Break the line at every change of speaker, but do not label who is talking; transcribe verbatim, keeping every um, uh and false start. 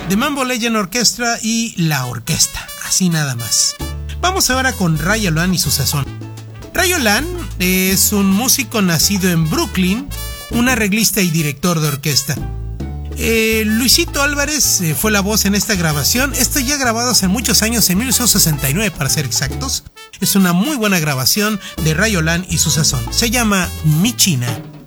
The Mambo Legend Orchestra y La Orquesta, así nada más. Vamos ahora con Ray Olan y su sazón. Ray Olan es un músico nacido en Brooklyn, un arreglista y director de orquesta. Eh, Luisito Álvarez eh, fue la voz en esta grabación. Esto ya grabado hace muchos años, en mil novecientos sesenta y nueve para ser exactos. Es una muy buena grabación de Ray Olan y su sazón. Se llama Mi China.